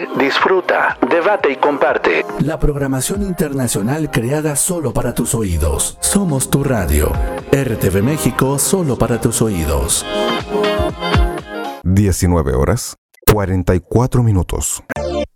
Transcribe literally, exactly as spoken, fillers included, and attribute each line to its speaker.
Speaker 1: Lee, disfruta, debate y comparte.
Speaker 2: La programación internacional creada solo para tus oídos. Somos tu radio. R T V México, solo para tus oídos.
Speaker 3: diecinueve horas, cuarenta y cuatro minutos.